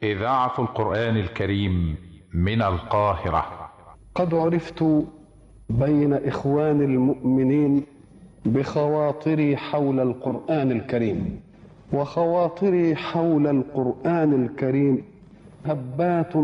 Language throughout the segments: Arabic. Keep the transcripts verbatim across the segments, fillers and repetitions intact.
إذاعة القرآن الكريم من القاهرة. قد عرفت بين إخوان المؤمنين بخواطري حول القرآن الكريم، وخواطري حول القرآن الكريم هبات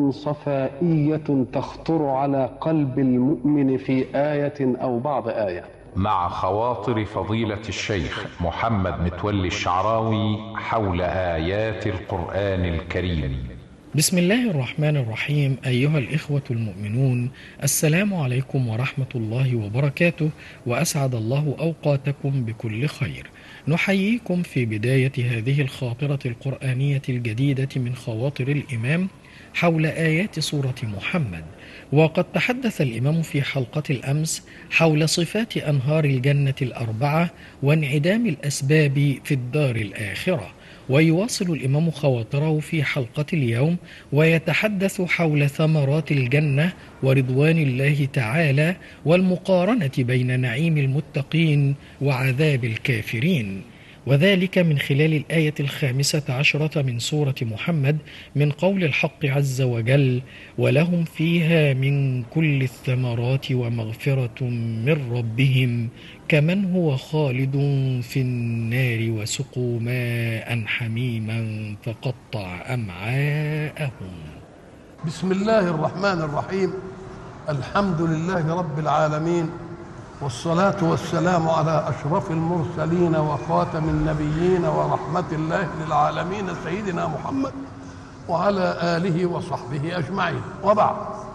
صفائية تخطر على قلب المؤمن في آية أو بعض آية. مع خواطر فضيلة الشيخ محمد متولي الشعراوي حول آيات القرآن الكريم. بسم الله الرحمن الرحيم. أيها الإخوة المؤمنون، السلام عليكم ورحمة الله وبركاته، وأسعد الله أوقاتكم بكل خير. نحييكم في بداية هذه الخاطرة القرآنية الجديدة من خواطر الإمام حول آيات سورة محمد. وقد تحدث الإمام في حلقة الأمس حول صفات أنهار الجنة الأربعة وانعدام الأسباب في الدار الآخرة، ويواصل الإمام خواطره في حلقة اليوم ويتحدث حول ثمرات الجنة ورضوان الله تعالى والمقارنة بين نعيم المتقين وعذاب الكافرين، وذلك من خلال الآية الخامسة عشرة من سورة محمد من قول الحق عز وجل: ولهم فيها من كل الثمرات ومغفرة من ربهم كمن هو خالد في النار وسقوا ماء حميما فقطع أمعاءهم. بسم الله الرحمن الرحيم. الحمد لله رب العالمين، والصلاة والسلام على أشرف المرسلين وخاتم النبيين ورحمة الله للعالمين سيدنا محمد وعلى آله وصحبه أجمعين، وبعد،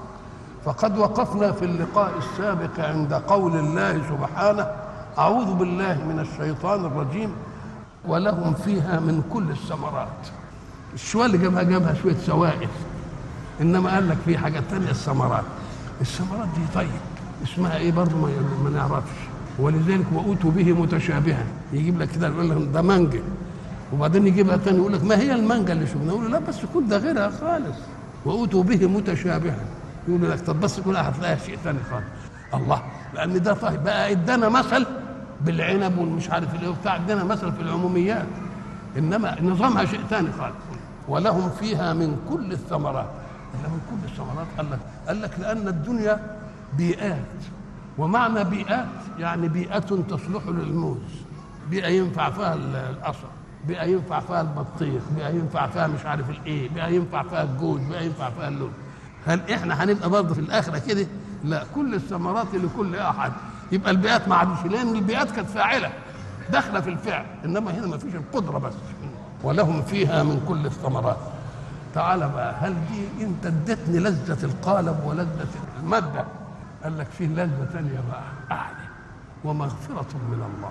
فقد وقفنا في اللقاء السابق عند قول الله سبحانه: أعوذ بالله من الشيطان الرجيم، ولهم فيها من كل الثمرات. الشوال اللي جابها جابها شوية سوائل، إنما قال لك في حاجة تانية، الثمرات. الثمرات دي طيب اسمها ايه برضه ما نعرفش، ولذلك وأوتوا به متشابها. يجيب لك كده يقول لك ده مانجا، وبعدين يجيبها تاني يقول لك ما هي المانجا اللي شفناها، يقول له لا بس كل ده غيرها خالص. وأوتوا به متشابها، يقول لك طب بس كلها هتلاقيها شيء تاني خالص. الله، لأن ده طيب بقى ادانا مثل بالعنب والمش عارف ايه وبتاع، ادانا مثل في العموميات، انما نظامها شيء تاني خالص. ولهم فيها من كل الثمرات. من كل الثمرات قال لك قال لك لأن الدنيا بيئات، ومعنى بيئات يعني بيئة تصلح للموز، بيئة ينفع فيها القصب، بيئة ينفع فيها البطيخ، بيئة ينفع فيها مش عارف الايه، بيئة ينفع فيها الجوز، بيئة ينفع فيها اللون. هل احنا هنبقى برضه في الآخرة كده؟ لا، كل الثمرات لكل أحد. يبقى البيئات ما عادش، لأن البيئات كانت فاعلة داخلة في الفعل، إنما هنا ما فيش القدرة بس. ولهم فيها من كل الثمرات. تعال بقى، هل دي انت ادتني لذة القالب ولذة المادة؟ قال لك فيه لذة ثانية بقى أعلى، ومغفرة من الله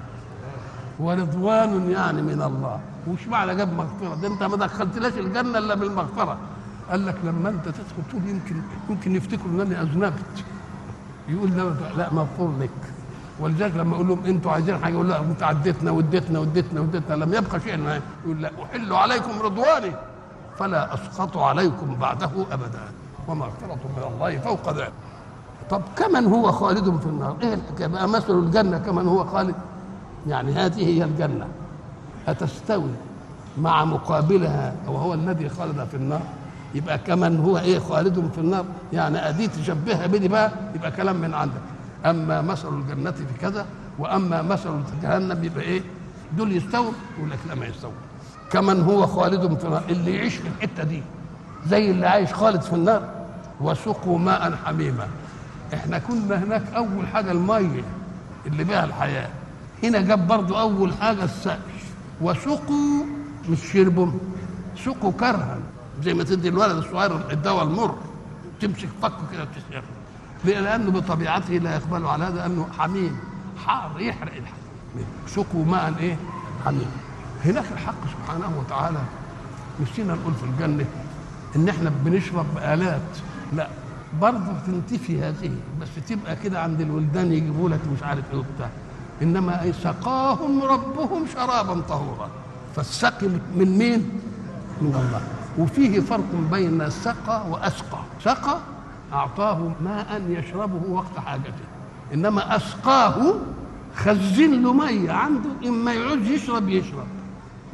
ورضوان يعني من الله. وش معنى جاب مغفرة؟ ده انت ما دخلتلاش الجنة الا بالمغفرة. قال لك لما انت تدخل تقول يمكن يمكن يفتكروا انني اذنبت، يقول لا لا مغفور لك. ولذلك لما اقول لهم انتوا عايزين حاجه يقول لا انت عديتنا واديتنا واديتنا واديتنا لم يبقى شيء معايا. يقول لا احل عليكم رضواني فلا اسقط عليكم بعده ابدا ومغفرة من الله فوق ذلك. طب كمن هو خالد في النار؟ ايه الحكايه بقى؟ مثل الجنه كمن هو خالد، يعني هذه هي الجنه، أتستوي مع مقابلها وهو الذي خالد في النار؟ يبقى كمن هو ايه خالد في النار، يعني ادي تشبهها بدي بقى، يبقى كلام من عندك. اما مثل الجنه في كذا واما مثل جهنم، يبقى ايه دول يستووا؟ يقول لك لا ما يستووا. كمن هو خالد في النار، اللي يعيش في الحته دي زي اللي عايش خالد في النار. وسقوا ماء حميما. احنا كنا هناك اول حاجه الميه اللي بها الحياه، هنا جاب برضو اول حاجه السقي. وسقوا مش شربوا، سقوا كرها، زي ما تدي الولد الصغير الدواء المر تمسك فكه كده وتسقيه، لانه بطبيعته لا يقبل على هذا، انه حميم حار يحرق الحميم. سقوا ماء ايه حميم. هناك الحق سبحانه وتعالى نسينا نقول في الجنه ان احنا بنشرب بآلات، لا برضه تنتفي هذه، بس تبقى كده عند الولدان يجيبوا لك مش عارف ايه وبتاع، انما اي سقاهم ربهم شرابا طهورا. فالسقي من مين؟ من الله. وفيه فرق بين سقى واسقى. سقى اعطاه ماء يشربه وقت حاجته، انما اسقاه خزن له ميه عنده، اما يعوز يشرب يشرب،